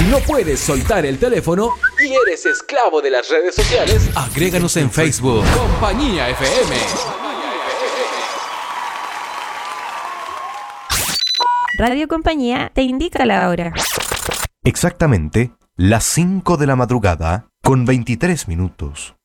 Si no puedes soltar el teléfono y eres esclavo de las redes sociales, agréganos en Facebook. Compañía FM. Radio Compañía te indica la hora. Exactamente las 5 de la madrugada con 23 minutos.